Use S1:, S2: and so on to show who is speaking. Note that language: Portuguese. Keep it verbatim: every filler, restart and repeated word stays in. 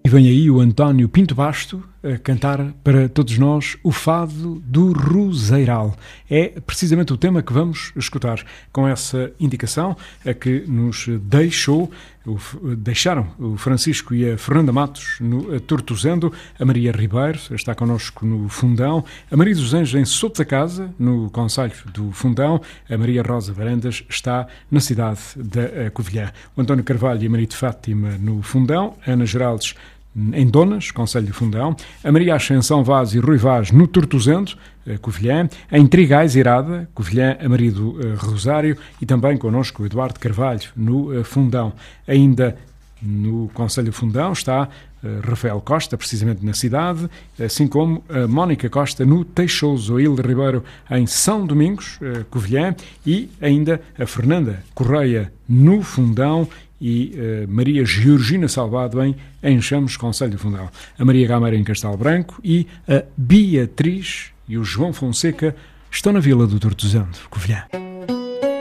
S1: E vem aí o António Pinto Basto a cantar para todos nós o fado do Roseiral. É precisamente o tema que vamos escutar, com essa indicação a que nos deixou, o, deixaram o Francisco e a Fernanda Matos no Tortozendo, a Maria Ribeiro está connosco no Fundão, a Maria dos Anjos em Soto da Casa, no Concelho do Fundão, a Maria Rosa Varandas está na cidade da Covilhã. O António Carvalho e a Maria de Fátima no Fundão, a Ana Geraldes em Donas, Concelho de Fundão, a Maria Ascensão Vaz e Rui Vaz no Tortozendo, Covilhã, em Trigais Irada, Covilhã, a Maria do uh, Rosário e também connosco o Eduardo Carvalho no uh, Fundão. Ainda no Concelho de Fundão está uh, Rafael Costa, precisamente na cidade, assim como a Mónica Costa no Teixoso, a Hilda Ribeiro em São Domingos, uh, Covilhã, e ainda a Fernanda Correia no Fundão e uh, Maria Georgina Salvado em Enxamos, Concelho do Fundão, a Maria Gameira em Castelo Branco e a Beatriz e o João Fonseca estão na Vila do Tortozendo, Covilhã.